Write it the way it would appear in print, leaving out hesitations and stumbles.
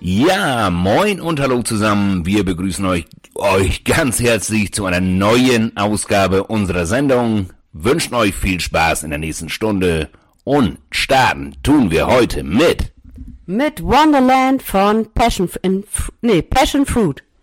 Ja, moin und hallo zusammen. Wir begrüßen euch ganz herzlich zu einer neuen Ausgabe unserer Sendung. Wünschen euch viel Spaß in der nächsten Stunde und starten tun wir heute mit Wonderland von Passion Fruit.